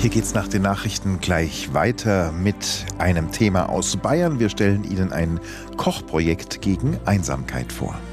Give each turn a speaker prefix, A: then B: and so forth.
A: Hier geht's nach den Nachrichten gleich weiter mit einem Thema aus Bayern. Wir stellen Ihnen ein Kochprojekt gegen Einsamkeit vor.